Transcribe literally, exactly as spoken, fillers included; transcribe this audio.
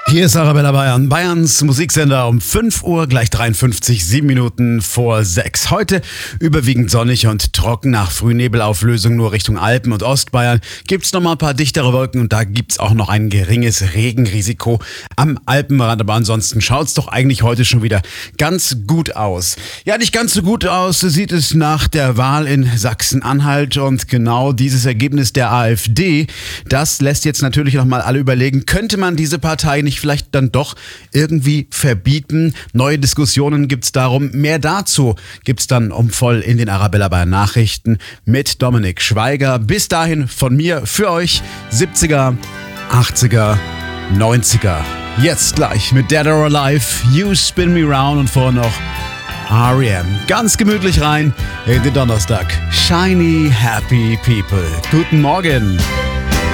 Hier ist Arabella Bayern, Bayerns Musiksender um fünf Uhr, gleich dreiundfünfzig, sieben Minuten vor sechs. Heute überwiegend sonnig und trocken, nach Frühnebelauflösung nur Richtung Alpen und Ostbayern. Gibt's noch mal ein paar dichtere Wolken und da gibt's auch noch ein geringes Regenrisiko am Alpenrand. Aber ansonsten schaut's doch eigentlich heute schon wieder ganz gut aus. Ja, nicht ganz so gut aus sieht es nach der Wahl in Sachsen-Anhalt und genau dieses Ergebnis der AfD, das lässt jetzt natürlich noch mal alle überlegen, könnte man diese Partei nicht vielleicht dann doch irgendwie verbieten. Neue Diskussionen gibt's darum. Mehr dazu gibt's dann um voll in den Arabella Bayern Nachrichten mit Dominik Schweiger. Bis dahin von mir für euch siebziger, achtziger, neunziger. Jetzt gleich mit Dead or Alive, You Spin Me Round und vorher noch R E M. Ganz gemütlich rein in den Donnerstag. Shiny Happy People. Guten Morgen.